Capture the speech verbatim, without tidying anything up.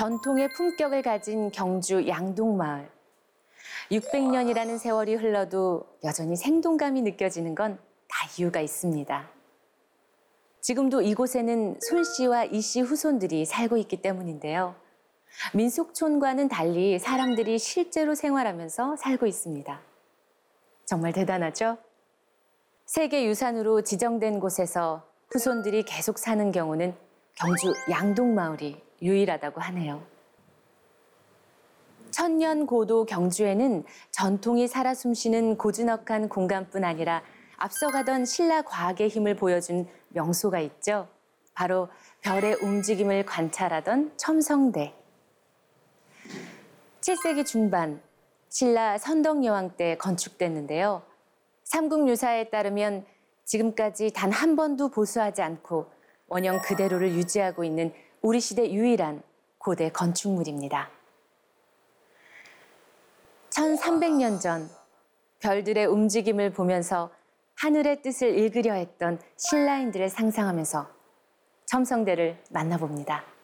전통의 품격을 가진 경주 양동마을. 육백 년이라는 세월이 흘러도 여전히 생동감이 느껴지는 건 다 이유가 있습니다. 지금도 이곳에는 손 씨와 이 씨 후손들이 살고 있기 때문인데요. 민속촌과는 달리 사람들이 실제로 생활하면서 살고 있습니다. 정말 대단하죠? 세계유산으로 지정된 곳에서 후손들이 계속 사는 경우는 경주 양동마을이 유일하다고 하네요. 천년 고도 경주에는 전통이 살아 숨쉬는 고즈넉한 공간뿐 아니라 앞서가던 신라 과학의 힘을 보여준 명소가 있죠. 바로 별의 움직임을 관찰하던 첨성대. 칠 세기 중반 신라 선덕여왕 때 건축됐는데요. 삼국유사에 따르면 지금까지 단 한 번도 보수하지 않고 원형 그대로를 유지하고 있는 우리 시대 유일한 고대 건축물입니다. 천삼백 년 전 별들의 움직임을 보면서 하늘의 뜻을 읽으려 했던 신라인들을 상상하면서 첨성대를 만나봅니다.